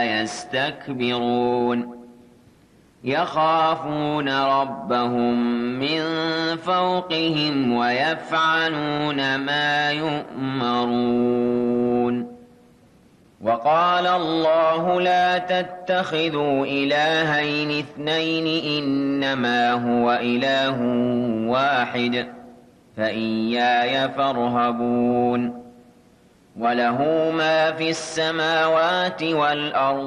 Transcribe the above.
يستكبرون يخافون ربهم من فوقهم ويفعلون ما يؤمرون وقال الله لا تتخذوا إلهين اثنين إنما هو إله واحد فإياي فارهبون وله ما في السماوات والأرض